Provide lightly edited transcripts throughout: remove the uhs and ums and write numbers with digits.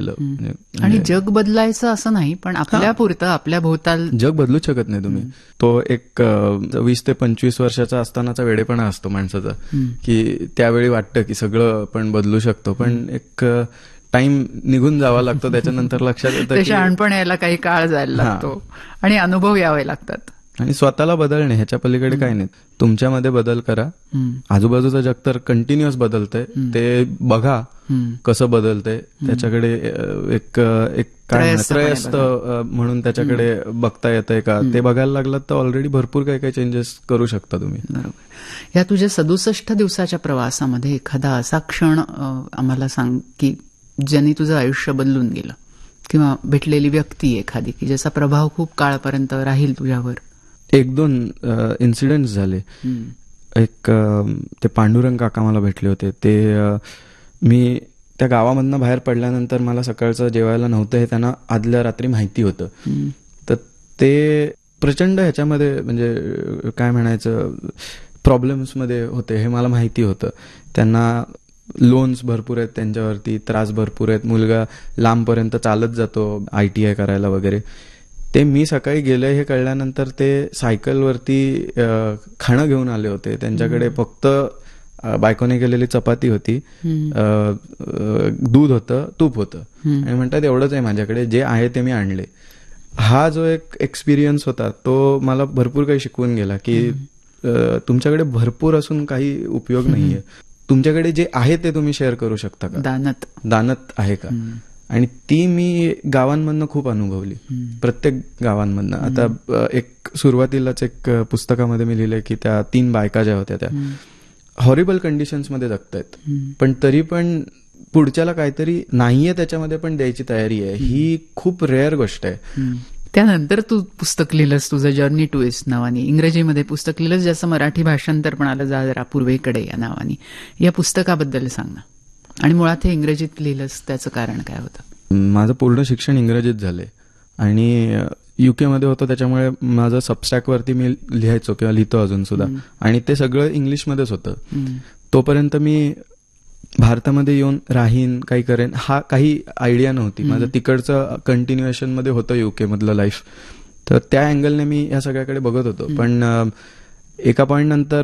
बदललं. आणि जग बदलायचं असं नाही, पण आपल्या पुरतं आपल्या भोवताल जग बदलूच शकत नाही तुम्ही. तो एक 20 ते 25 वर्षाचा असतानाचा वेडेपणा असतो माणसाचा, की त्यावेळी वाटतं की सगळं आपण बदलू शकतो, पण एक टाइम निघून जावा लागतो. त्याच्यानंतर लक्षात येतं ते शहाणपण यायला काही काळ जायला लागतो आणि अनुभव यावे लागतात. आणि स्वतःला बदलणे ह्याच्या पलीकडे काही नाही. तुमच्यामध्ये बदल करा. आजूबाजूचं जग तर कंटिन्युअस बदलतंय, ते बघा कसं बदलतंय. त्याच्याकडे एक काय त्रयस्थ म्हणून त्याच्याकडे बघता येतंय का, ते बघायला लागलात तर ऑलरेडी भरपूर काही काही चेंजेस करू शकता तुम्ही. बरोबर. या तुझ्या 67 दिवसाच्या प्रवासामध्ये एखादा असा क्षण आम्हाला सांग की ज्यांनी तुझं आयुष्य बदलून गेलं, किंवा भेटलेली व्यक्ती एखादी की ज्याचा प्रभाव खूप काळपर्यंत राहील तुझ्यावर. 1-2 इन्सिडेंट्स झाले. एक ते पांडुरंग काका मला भेटले होते. ते मी त्या गावामधनं बाहेर पडल्यानंतर मला सकाळचं जेवायला नव्हतं हे त्यांना आदल्या रात्री माहिती होतं. तर ते प्रचंड ह्याच्यामध्ये म्हणजे काय म्हणायचं प्रॉब्लेम्समध्ये होते हे मला माहिती होतं. त्यांना लोन्स भरपूर आहेत, त्यांच्यावरती त्रास भरपूर आहेत. मुलगा लांबपर्यंत चालत जातो ITI करायला वगैरे. ते मी सकाळी गेले हे कळल्यानंतर ते सायकलवरती खाणं घेऊन आले होते. त्यांच्याकडे फक्त बायकोने केलेली चपाती होती, दूध होतं, तूप होतं, आणि म्हणतात एवढंच आहे माझ्याकडे, जे आहे ते मी आणले. हा जो एक एक्सपिरियन्स होता तो मला भरपूर काही शिकवून गेला की तुमच्याकडे भरपूर असून काही उपयोग नाहीये. तुमच्याकडे जे आहे ते तुम्ही शेअर करू शकता का, दानत आहे का. आणि ती मी गावांमधनं खूप अनुभवली, प्रत्येक गावांमधनं. आता एक सुरुवातीलाच एक पुस्तकामध्ये मी लिहिलंय की त्या 3 बायका ज्या होत्या त्या हॉरिबल कंडिशन्समध्ये जगतायत, पण तरी पण पुढच्याला काहीतरी नाहीये त्याच्यामध्ये पण द्यायची तयारी आहे. ही खूप रेअर गोष्ट आहे. त्यानंतर तू पुस्तक लिहिलंस तुझं जर्नी टू ईस्ट नावाने, इंग्रजीमध्ये पुस्तक लिहिलंस ज्याचं मराठी भाषांतर पण आलं, जरा पूर्वेकडे या नावाने. या पुस्तकाबद्दल सांग ना. आणि मुळात हे इंग्रजीत लिहिलंस त्याचं कारण काय होतं? माझं पूर्ण शिक्षण इंग्रजीत झालंय आणि UK मध्ये होतं, त्याच्यामुळे माझं सबस्टॅकवरती मी लिहायचो किंवा लिहितो अजून सुद्धा, आणि ते सगळं इंग्लिशमध्येच होतं. तोपर्यंत मी भारतामध्ये येऊन राहीन, काही करेन, हा काही आयडिया नव्हती. माझं तिकडचं कंटिन्युएशन मध्ये होतं UK मधलं लाईफ. तर त्या अँगलने मी या सगळ्याकडे बघत होतो. पण एका पॉइंट नंतर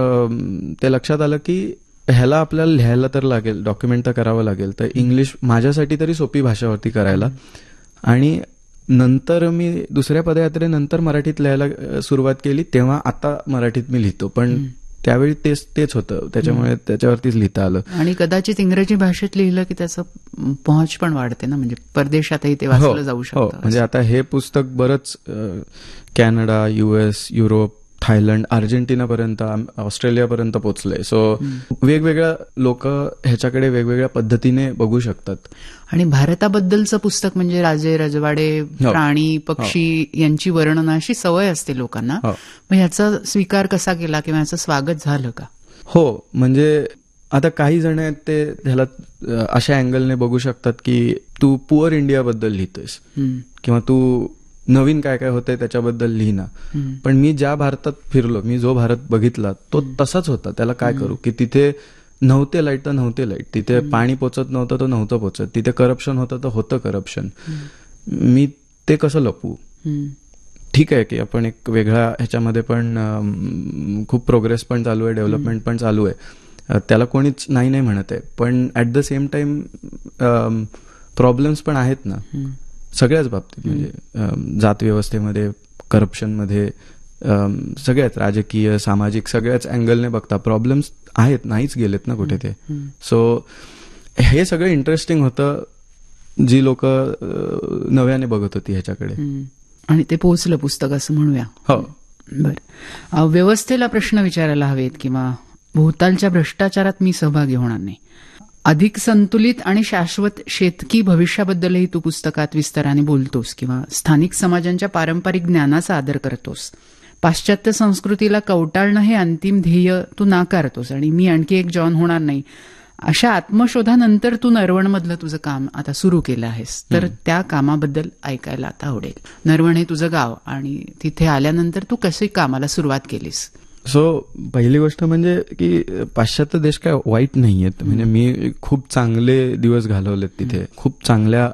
ते लक्षात आलं की ह्याला आपल्याला लिहायला तर लागेल, डॉक्युमेंट तर करावं लागेल. तर इंग्लिश माझ्यासाठी तरी सोपी भाषा होती करायला. आणि नंतर मी दुसऱ्या पदयात्रेनंतर मराठीत लिहायला सुरुवात केली, तेव्हा आता मराठीत मी लिहितो. पण त्यावेळी तेच होतं, त्याच्यामुळे त्याच्यावरतीच लिहिता आलं. आणि कदाचित इंग्रजी भाषेत लिहिलं की त्याचं पहुंच पण वाढते ना, म्हणजे परदेशातही ते वाचलं जाऊ शकतं. म्हणजे आता हे पुस्तक बरंच Canada, US, Europe, Thailand, अर्जेंटिनापर्यंत, ऑस्ट्रेलियापर्यंत पोहोचलंय. So वेगवेगळ्या लोक ह्याच्याकडे वेगवेगळ्या पद्धतीने बघू शकतात. आणि भारताबद्दलचं पुस्तक म्हणजे राजे रजवाडे, प्राणी, पक्षी यांची वर्णनाची सवय असते लोकांना. मग ह्याचा स्वीकार कसा केला किंवा ह्याचं स्वागत झालं का? हो, म्हणजे आता काही जण आहेत ते ह्याला अशा अँगलने बघू शकतात की तू पुअर इंडियाबद्दल लिहितोयस किंवा तू नवीन काय काय होतंय त्याच्याबद्दल लिहिना. पण मी ज्या भारतात फिरलो, मी जो भारत बघितला तो तसाच होता. त्याला काय करू की तिथे नव्हते लाईट तर नव्हते लाईट, तिथे पाणी पोचत नव्हतं तर नव्हतं पोचत, तिथे करप्शन होतं तर होतं करप्शन. मी ते कसं लपवू? ठीक आहे की आपण एक वेगळ्या ह्याच्यामध्ये पण खूप प्रोग्रेस पण चालू आहे, डेव्हलपमेंट पण चालू आहे, त्याला कोणीच नाही म्हणत आहे. पण at the same time problems पण आहेत ना सगळ्याच बाबतीत. म्हणजे जात व्यवस्थेमध्ये, करप्शनमध्ये, सगळ्याच राजकीय, सामाजिक सगळ्याच अँगलने बघता प्रॉब्लेम्स आहेत, नाहीच गेलेत ना कुठे ते. सो हे सगळं इंटरेस्टिंग होतं, जी लोक नव्याने बघत होती ह्याच्याकडे. आणि ते पोहोचलं पुस्तक असं म्हणूया. हो. बरं, व्यवस्थेला प्रश्न विचारायला हवेत किंवा भोवतालच्या भ्रष्टाचारात मी सहभागी होणार नाही. अधिक संतुलित आणि शाश्वत शेतकी भविष्याबद्दलही तू पुस्तकात विस्ताराने बोलतोस किंवा स्थानिक समाजांच्या पारंपरिक ज्ञानाचा आदर करतोस. पाश्चात्य संस्कृतीला कवटाळणं हे अंतिम ध्येय तू नाकारतोस आणि मी आणखी एक जॉन होणार नाही अशा आत्मशोधानंतर तू नरवणमधलं तुझं काम आता सुरू केलं आहेस. तर त्या कामाबद्दल ऐकायला आता आवडेल. नरवण हे तुझं गाव आणि तिथे आल्यानंतर तू कशी कामाला सुरुवात केलीस? सो पहिली गोष्ट म्हणजे की पाश्चात्य देश काय वाईट नाहीयेत. म्हणजे मी खूप चांगले दिवस घालवलेत तिथे, खूप चांगल्या